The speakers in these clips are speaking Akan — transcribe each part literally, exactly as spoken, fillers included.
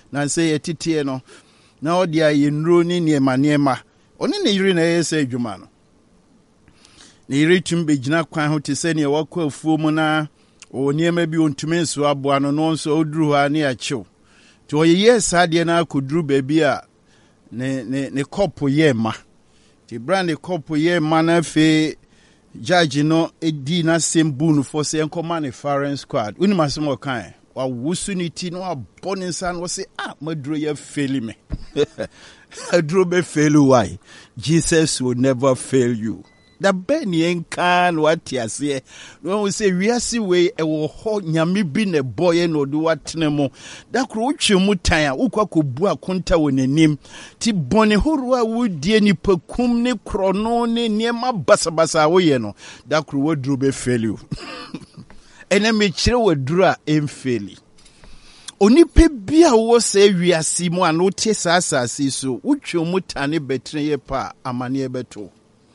na say yetite no na odi aye nro ni niema niema oni ne yiri na yese adwuma no ne yiri tumbe gina kwan ho te se ne wakɔ afuo mu na o niema bi ontumi nso aboa no no nso oduru ha ne akyew to oyeye saade na akoduru baabi a ne ne ne kopo ye ma ti brand kopo ye ma na fe judge no edi na sembu no for say encommand a foreign squad uni masemo kan wa wusuniti no abon insan wo say ah maduro ye fail me aduro be fail why Jesus will never fail you. The Benny and can what you say. No, we say we are see way a ho nyami bi ne boy no do what nemo. That crouch you mutaya, ukako bua conta when a name. Ti boni horua would die ni pecum ne chronone near my basa basa way no. That crew would drew be fail you. And then me chill would draw and fail. Oni pe bia wo say we are see mo and what yes asasi so, which you mutane betre pa amane beto.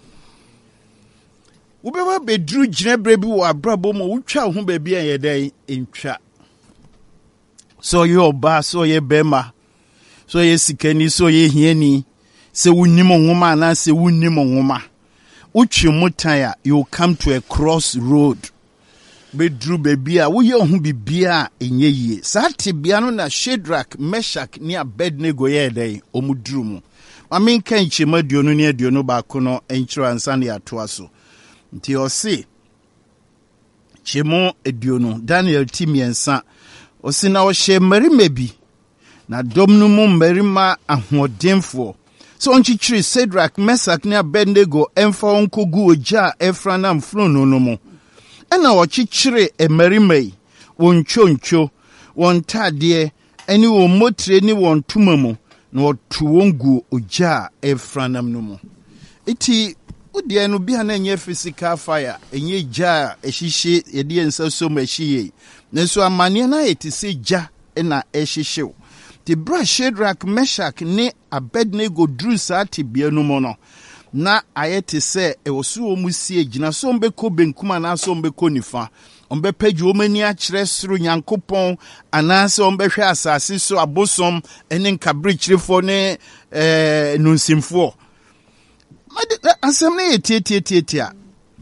Ubewa bedru jine brebi wa brabo mo utwa ho baabi an yeden entwa so ye oba so ye bema so ye sikani so ye hiani se wunnim nwoma na se wunnim nwoma utwe mutaya you come to a crossroad bedru baabi a wo ye ho bibia enye yie sate bia no na Shadrach Meshach ni Abednego ye den omudru mu mamen kan chema duonu ne aduonu ba ko no enchiro ansa ne atoa so nti osi chemo eduonu Daniel timiensa osi na o hye marima bi na domnu mu marima ahodenfo so onchichiri Shadrach Meshach ne Abednego emfa onkogu oja efranam frono no mu ena ochichiri emarima yi won choncho won tade eni won motre ni won tumamu na otu wongu oja efranam no mu iti Udi no bia na nye physical fire enye ja ehihye yede ensa so mahie nenso amane na yeti se ja na ehihye ti bra Shadrach Meshach ne Abednego dru sa tibia no mo no na ayete se e wosu omusie gina so mbeko benkuma na so mbeko nifa ombepaju omani a kire suru Nyankopon anase ombehwe asase so abosom ene nkabri kirefo ne eh nunsimfo Assembly the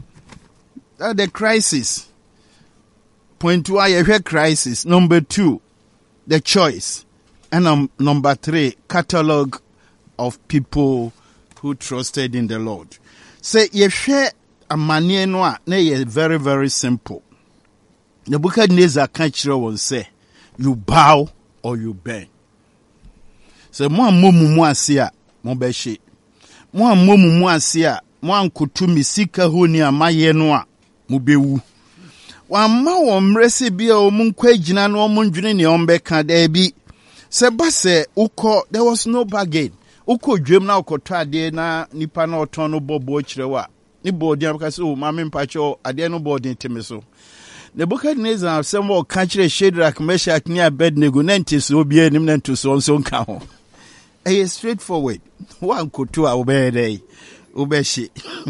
crisis. Point one, a crisis. Number two, the choice. And um, number three, catalog of people who trusted in the Lord. Say, ye share a mania noa, nay, very, very simple. The Nebuchadnezzar can't will say, you bow or you bend. So, mo mumu mo asia, mo beshi. Mwa mwomu mwasia, mwa nkutumi sika honi amaye noa, mubewu. Wama wamrese bia omunkwe jina no omunjuni ni ombe kadebi. Sebase uko, there was no bargain. Uko dwem na uko tade na nipa na otono bobo chirewa. Ni bodi ya kasi u mami mpacho adye no bodi ntemeso. Nebuchadnezzar semwa okachire Shadrach Meshach ni Abednego nentisi obie ni mnentusi onso nkaho. Eye straightforward. One kutu a ubede ubeshi.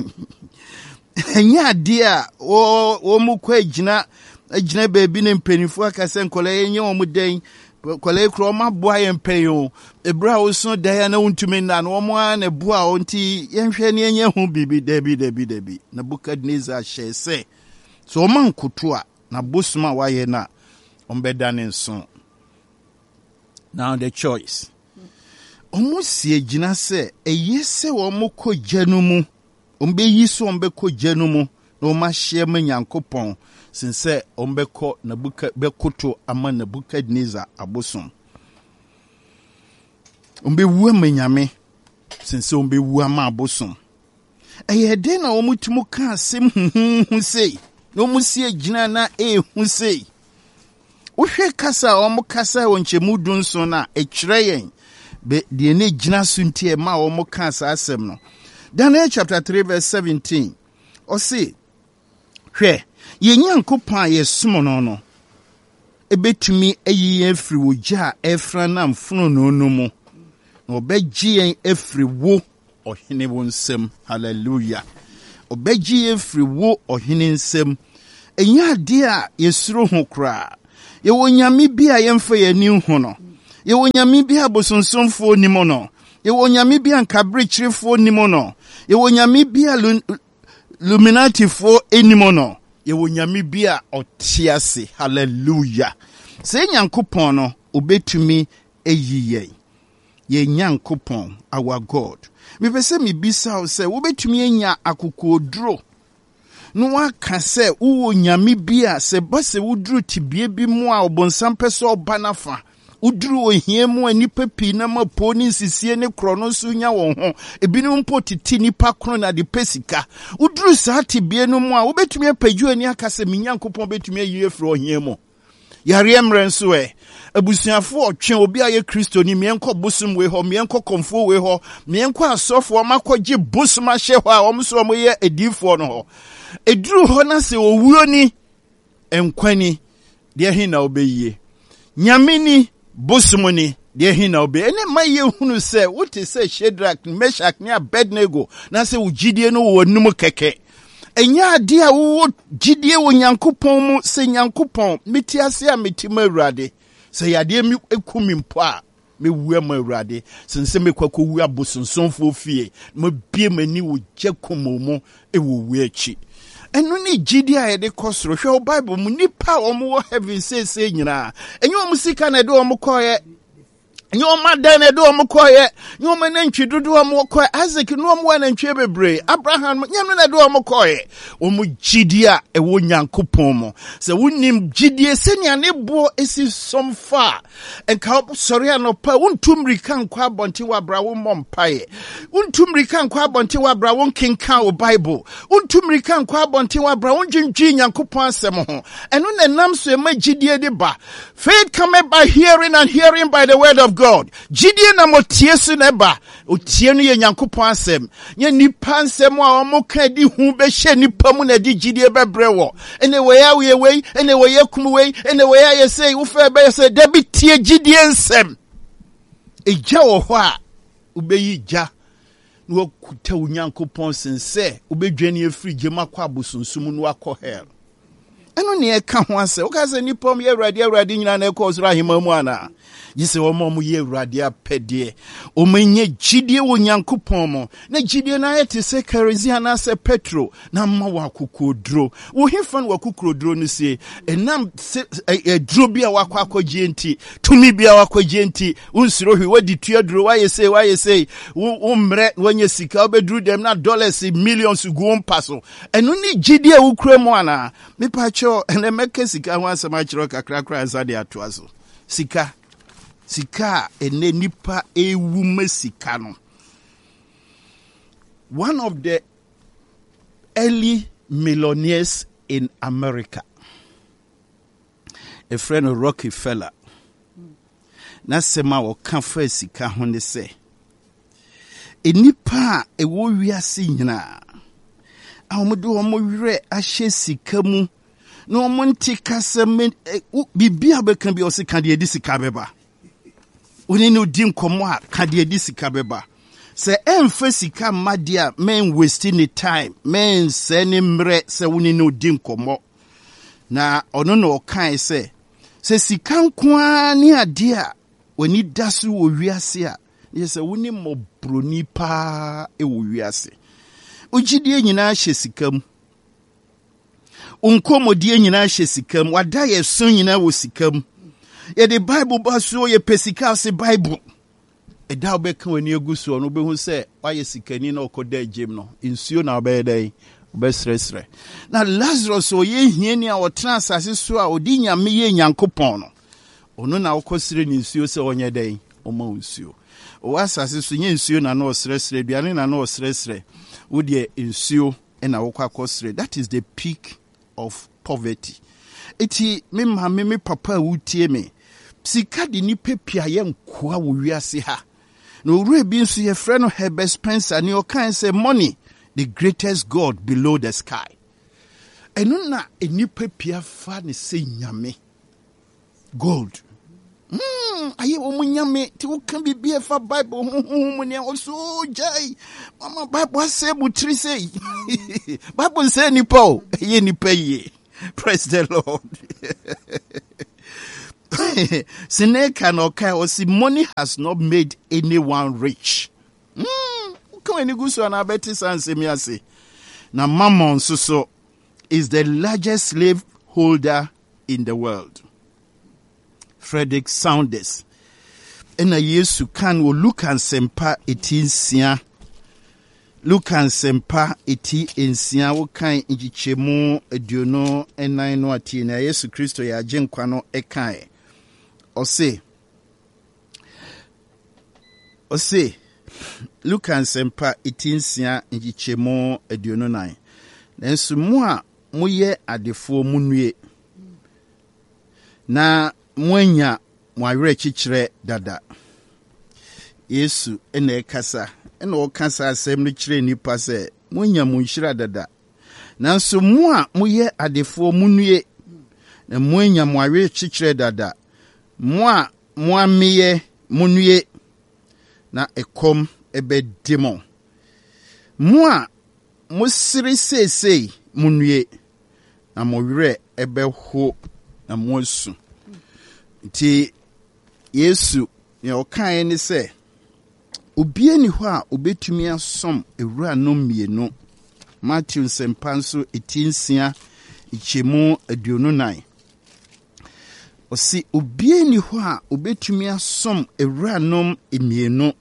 Nya dia o o mukwe jina jina bebi ne mpenifo akase nkole enye o muden kole kro ma boa ye mpenyo ebra wo so da na untumi na no mo an boa onti yenhwe ne enye hu bibi debi debi debi Nebuchadnezzar she say so man kutu a na bosuma wa ye na ombeda ne nso. Now the choice. Omusie gina se eyese wo moko gyanumu ombe yiso ombe ko gyanumu na o ma hye ma Nyankopon sinse ombe ko Nebuka bekoto ama Nebuchadnezzar abosom ombe wu ma Nyame sinse ombe wu ama abosom eye de na omutumu ka asem hu sei na omusie gina na e hu sei wohwe kasa omukasa wonchemu dunso na ekreyen be the ne gina suntie ma wo mo kan sa asem no. Daniel chapter three verse seventeen o say hwe ye Nyankopon yesom no no ebetumi ayi afri wo gya efra na mfono no no mu na obegye yen afri wo ohene wo nsem. Hallelujah. Obegye afri wo ohene nsem enya de a yesuro ho kra ye wo Nyame bi a yemfa ye ni ho no Ye wo nyame bi abosonsomfo nimo no. Ye wo nyame bi ankabrechirefo nimo no. Ye wo nyame bi Illuminati fo enimo no. Ye wo nyame bi a otiase. Hallelujah. Se Nyankopon no obetumi eyi ye. Ye Nyankopon our God. Me pese me bisa o se obetumi enya akokoduro. No waka se uwo nyame bi a se base wuduru tibie bi mu a obonsam pese oba nafa. Uduru ohie mu anipa pi na mapo ni sisie ne krono so nya won ho ebinom mpo titi nipa krono na de pesika uduru saa tibie no mu a wobetumi apaju ani aka se Nyankopon betumi ayi efro ohie mu yare emre nso e abusuafo otwe obi aye Kristo ni mienko bosum we ho mienko komfo we ho mienko asofo makogye bosum ahye ho a omso omoye edifo no ho eduru ho na se owuo ni enkwani de hin na obeyie nyamini bosumoni de hin na obe ene maye hunu se wote se Shadrach Meshach ne Abednego na se ugidie no wo num keke enya ade a wo gidie wo Nyankopon mu se Nyankopon meti ase a meti mawurade se yade mi ekumi mpo a me wu mawurade sense me kwakọ wu abosonsonfo fie mo bie mani wo gyakomomo e wo wu achi enu ni gidie a yede kosoro hwe Bible mu nipa o mo heaven say say nyina enye o musika na de o mo koye enye o madan na de o mo koye enye o manantwi dodo o mo koye Isaac no o mo anantwi bebre Abraham nyam na de o mo koye o mo gidie a e wo Nyankopon mo se wonim gidie senia ne bo esi somfa enka sori anopa wontumrika nkwa abonte wa bra wo mompae wontumrika nkwa abonte wa bra won kenka o Bible wontumrika nkwa abonte wa bra won dwendwi Nyankopon asem ho eno na nam so e ma gidie de ba faith cometh by hearing and hearing by the word of God gidie na motie so na ba otie no ye Nyankopon asem nye nipa asem a omoka di hu be hye nipa mu na di gidie bebre wo ene we ya we we ene we yakum we ene we ya say wo fa be say da bi tie gidie nsem eja wo ho a ubeyi ja no kuta Nyankopon sense ubedwane efiri gema kwa abosonsum no akọ hell eno ne eka ho ase wo ka se nipa mu ye awrade awrade nyina na ekọ soro ahema mu ana yise wo mo ye awrade apede o menye gidie wo Nyankopon mo na gidie na yete se kerosene na se petrol na ma wa kokodro wo hefan wa kokodro no se enam edro bia wa kwa akogye enti tumi bia wa akogye enti unsiro hwi wadi tuadro wa yese wa yese wo mre wanye sika obedru dem na dollars millions go mpaso eno ni gidie wo kura mo ana me pa cho ene meke sika ho asema chiro kakra kra azade atoazo sika sika ene nipa ewu mesika no. One of the early millionaires in America, a friend of Rockefeller, na sema wo kanfa sika ho ne se enipa ewo wiase nyina awodo omo wire ahye sika mu na omo ntika seme bibia beka bi osika de edi sika beba oni no di nkomo a ka de edi sika beba se emfa sika madia men wasting the time men se ni mre se oni no di nkomo na ono no kan se se sika nkoa ni ade a oni dasu wo wiase a yese woni mo broni pa e wo wiase ugidie nyina hye sikam unkomodie nyina hye sikam wada ye so nyina wo sikam ye the Bible baso ye pesika se Bible e da obeka wani eguso no behu se waye sikani na okoda agem no insuo na obedai obesresre na Lazarus o ye hiani a otran asase so a odi nyame ye Nyankopon no ono na okosire ni insuo se onye dai oma insuo o asase so nye insuo na na osresre duane na na osresre wo de insuo na wokwa kosire. That is the peak of poverty. Eti me ma me me papa wutie me sika de ni pepia ye nkoa wo wiase ha no ure bi nso ye frɛ no Herbert Spencer ni o kan say money the greatest god below the sky. Eno na eni pepia fa ne se nyame gold. Hmm, aye wo munyame ti wo kan bibie fa Bible hu hu ne o so jai mama Bible say butri say Bible say ni po ye ni peye. Praise the Lord. Seneca no kai or see money has not made anyone rich. Hmm. Come any go so na beti sanse mi ase. Na Mammon so so is the largest slave holder in the world. Frederick Saunders. Ena Yesu kan wo Luke and Sempa eighteen sia. Luke and Sempa eighteen sia wo kan nchichemu aduono enan no ati na Yesu Kristo ya agenkwa no ekan. Ose. Ose. Luke and Sempa eighteen sia nchichemu aduono nine. Nanso mu a moye adefo munue. Na mwenya mwawere chichire dada. Yesu ene kasa. Ene okasa asem no chire nipa se mwenya munshira dada. Nanso mu a moye adefo munue. Na mwenya mwawere chichire dada. Mu a mwameye munue. Na ekom ebe demo. Mu a musiri sesei munue. Na mwawere ebe ho na mwosu. Ti Yesu ya okan ni se obie ni ho a obetumi asom ewura no mienu. Matthew sempanso eighteen sia ichemu aduonu nine. Osi obie ni ho a obetumi asom ewura no mienu.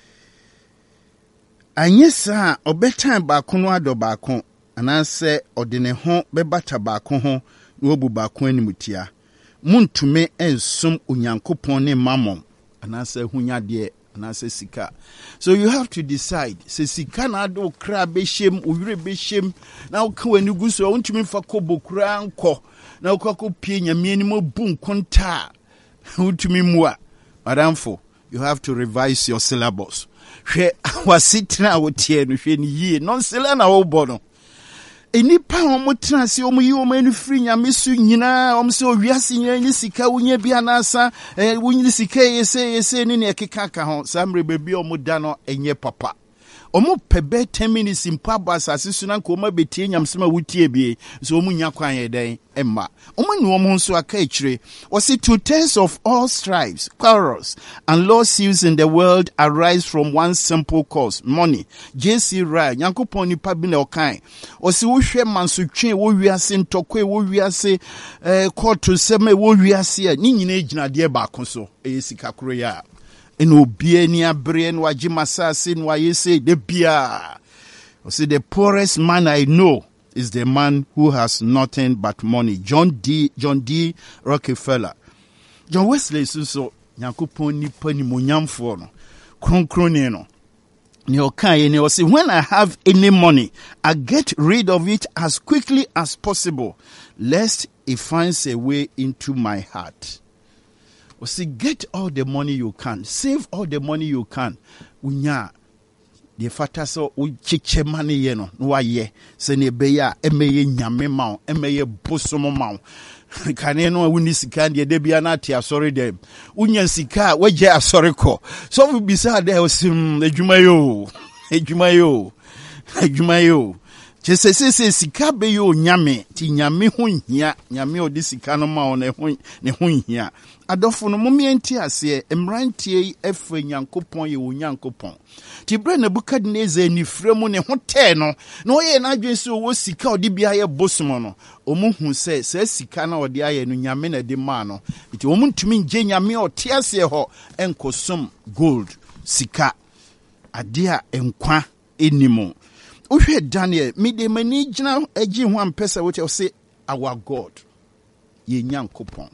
Anyesa obetan baako no ado baako anase odene ho bebata baako ho no obu baako animutia. Muntume ensum Onyankopon ne Mammon anase hunyade anase sika. So you have to decide. Se sika na ado kra behiem owire behiem na uka wani guso untumi fa kobo kra anko na uka ko pie nyame ni mo bu nkonta untumi mua. Madamfo, you have to revise your syllabus. Hwe wasitna wotie no hwe ni yie non sela na wo bono. Enipa omo transi omo yi omo enu free nyame su nyina omo se owiase nyina ni sika wonya bia na asa eh wonya sika yese yese ni ne ekeka ka ho samre bebi omo da no enye papa omo pebe ten minutes impa basase su na ko ma betie nyamsema wutie bie so omo nya kwan yeden emma omo nu omo nso aka ekire o see two tenths of all strifes, quarrels and lawsuits in the world arise from one simple cause, money. J C Ryle Nyankopon ni pa bi na okan o see wo hwe mansotwe wo wiase ntokwe wo wiase eh court seme wo wiase a ni nyina ejinade ba koso e sika kro ya eno obie ni abre no agi masase no ayese de bia. O see the poorest man I know is the man who has nothing but money. John D. John D. Rockefeller. John Wesley so Nyankopon ni pani monyamfo no kronkron no. Ni okan ni o say when I have any money, I get rid of it as quickly as possible, lest it finds a way into my heart. O say get all the money you can, save all the money you can. Unya the fata so u chiche mani ye no wa ye se ne be ya emeye nyame ma emeye bosomo ma kane no wuni sika de de bia na tia sorry dem unya sika waje asori ko so we bisa de osim adwuma yo adwuma yo adwuma yo je se se sika be yo nyame ti nyame ho hia nyame odi sika no ma ne ho ne ho hia adofo no momienti ase emrantie efe Nyankopon ye Onyankopon ti bre na Nebukadnezar ni fremu ne ho te no na oye na adwen se wo sika odi bia ye bosomo no omuhu se se sika na odi aye no nyame na de ma no ti omuntumi nje nyame oti ase ho enkosom gold sika ade a enkwa enimo. Uhwe Daniel mide mani gina agi ho ampesa wote o se our God ye Nyankopon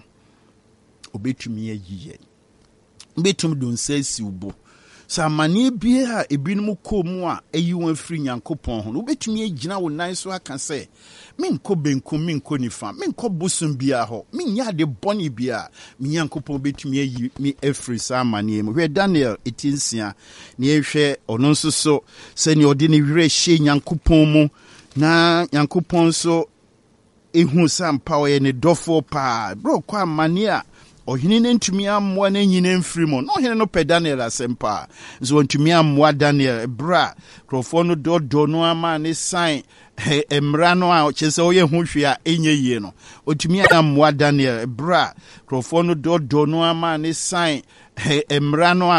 obetumi ayiye betum don sesi ubo sa mane bia ebinum komu a eyi won afri Nyankopon ho obetumi agina wo nan so aka se menko benko menko nifa menko bosom bia ho menya de boni bia Nyankopon obetumi ayi mi afri sa mane mu hwe Daniel eighteen sia ne ehwe ono nso so se ne ode ne wire hye Nyankopon mu na Nyankopon so ehu sa mpa wo ye ne dofo pa bro kwa mane a ɔhene no ntumi ammoa no nyina mfiri mu na ɔhene no pɛ Daniel asɛm paa nso ɔntumi ammoa Daniel bra krɔfoɔ no dɔdɔ no ama ne sign mmara no a ɔkyɛ sɛ ɔyɛ ho hwee a ɛnyɛ yie no ɔtumi ammoa Daniel bra krɔfoɔ no dɔdɔ no ama ne sign mmara no a